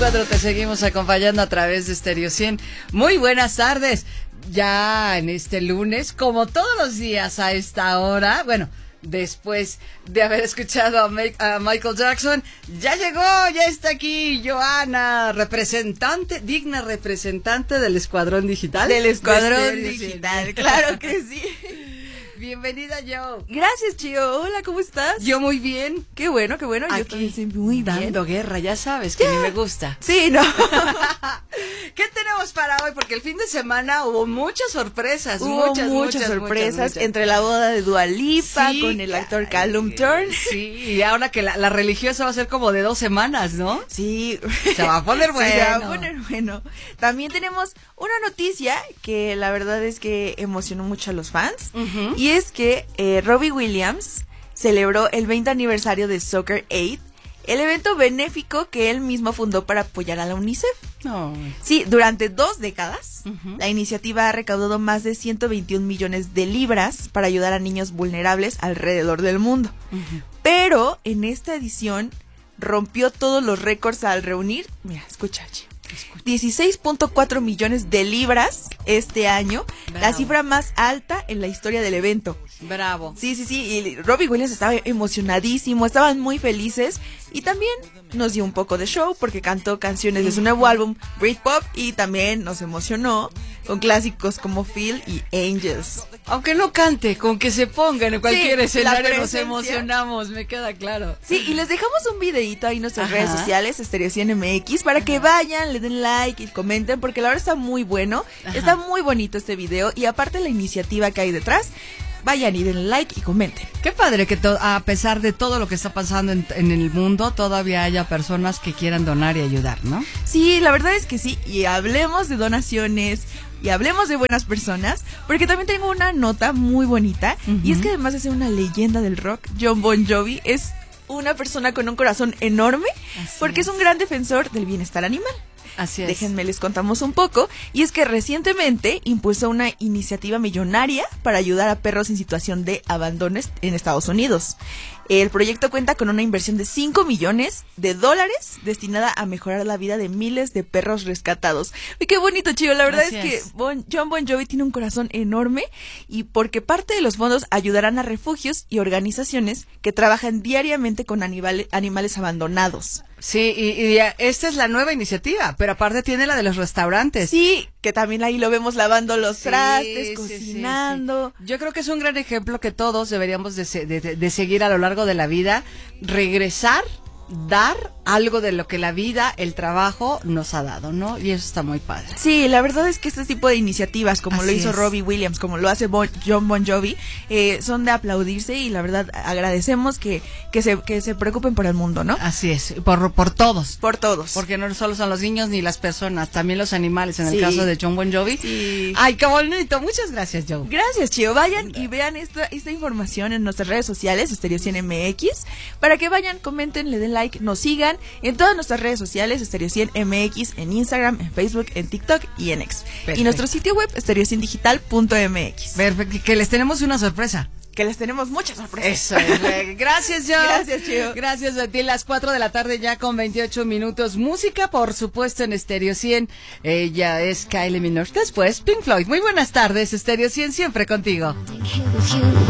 Te seguimos acompañando a través de Stereo 100. Muy buenas tardes. Ya en este lunes, como todos los días a esta hora, bueno, después de haber escuchado a Michael Jackson, ya llegó, ya está aquí Joana, digna representante del Escuadrón Digital. Del Escuadrón Digital, claro que sí. Bienvenida, Jo. Gracias, Chio. Hola, ¿cómo estás? Yo muy bien. Qué bueno. Yo también estoy muy bien. Dando guerra, ya sabes que a mí me gusta. Sí, ¿no? ¿Qué tenemos para hoy? Porque el fin de semana hubo muchas sorpresas. Muchas sorpresas. Entre la boda de Dua Lipa, sí, con el actor Callum Turner. Sí, y ahora que la religiosa va a ser como de 2 semanas, ¿no? Sí. Se va a poner bueno. Se va a poner bueno. También tenemos una noticia que la verdad es que emocionó mucho a los fans. Uh-huh. Y es que Robbie Williams celebró el 20 aniversario de Soccer Aid, el evento benéfico que él mismo fundó para apoyar a la UNICEF. Oh. Sí, durante 2 décadas, la iniciativa ha recaudado más de 121 millones de libras para ayudar a niños vulnerables alrededor del mundo. Pero en esta edición rompió todos los récords al reunir, mira, escucha, 16.4 millones de libras este año. Bravo. La cifra más alta en la historia del evento. Bravo. Sí, y Robbie Williams estaba emocionadísimo, estaban muy felices y también nos dio un poco de show porque cantó canciones de su nuevo álbum Britpop y también nos emocionó con clásicos como Feel y Angels. Aunque no cante, con que se pongan en cualquier escenario nos emocionamos, me queda claro. Sí, y les dejamos un videito ahí en nuestras redes sociales, Stereo 100 MX, para que vayan, le den like y comenten, porque la verdad está muy bueno, está muy bonito este video y aparte la iniciativa que hay detrás. Vayan y den like y comenten. Qué padre que a pesar de todo lo que está pasando en el mundo, todavía haya personas que quieran donar y ayudar, ¿no? Sí, la verdad es que sí. Y hablemos de donaciones y hablemos de buenas personas, porque también tengo una nota muy bonita. Y es que además de ser una leyenda del rock, Jon Bon Jovi es una persona con un corazón enorme, porque es un gran defensor del bienestar animal. Así es. Déjenme les contamos un poco. Y es que recientemente impulsó una iniciativa millonaria para ayudar a perros en situación de abandono en Estados Unidos. El proyecto cuenta con una inversión de $5 millones destinada a mejorar la vida de miles de perros rescatados. ¡Ay, qué bonito, Chío! La verdad es que Jon Bon Jovi tiene un corazón enorme y porque parte de los fondos ayudarán a refugios y organizaciones que trabajan diariamente con animales abandonados. Sí, y esta es la nueva iniciativa, pero aparte tiene la de los restaurantes. Sí, que también ahí lo vemos lavando los trastes, cocinando. Sí. Yo creo que es un gran ejemplo que todos deberíamos de seguir a lo largo de la vida, regresar, dar algo de lo que la vida, el trabajo nos ha dado, ¿no? Y eso está muy padre. Sí, la verdad es que este tipo de iniciativas, como lo hizo Robbie Williams, como lo hace Jon Bon Jovi, son de aplaudirse y la verdad agradecemos que se preocupen por el mundo, ¿no? Así es, por todos. Por todos. Porque no solo son los niños ni las personas, también los animales, en el caso de Jon Bon Jovi. Sí. Ay, qué bonito, muchas gracias, Joe. Gracias, Chío. Vayan y vean esta información en nuestras redes sociales, Stereo 100 MX, para que vayan, comenten, le den like, nos sigan en todas nuestras redes sociales, Stereo 100 MX, en Instagram, en Facebook, en TikTok y en X. Perfecto. Y nuestro sitio web, stereo100digital.mx. Perfecto, que les tenemos una sorpresa. Que les tenemos muchas sorpresas. Eso es. Gracias, Joe. Gracias, Chío. Gracias a ti. Las 4 de la tarde ya con 28 minutos. Música, por supuesto, en Stereo 100. Ella es Kylie Minogue. Después, Pink Floyd. Muy buenas tardes, Stereo 100, siempre contigo.